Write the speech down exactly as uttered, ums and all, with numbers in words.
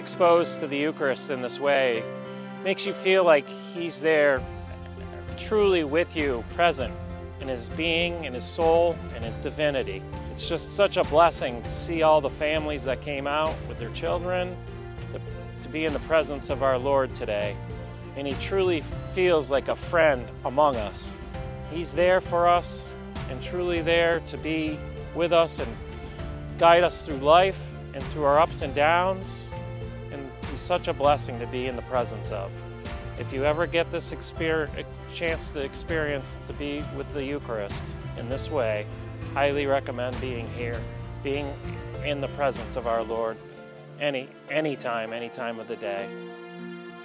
exposed to the Eucharist in this way makes you feel like He's there truly with you, present in His being, in His soul, and His divinity. It's just such a blessing to see all the families that came out with their children, to, to be in the presence of our Lord today. And He truly feels like a friend among us. He's there for us and truly there to be with us and guide us through life and through our ups and downs. And He's such a blessing to be in the presence of. If you ever get this experience, chance to experience to be with the Eucharist in this way, highly recommend being here, being in the presence of our Lord any any time, any time of the day.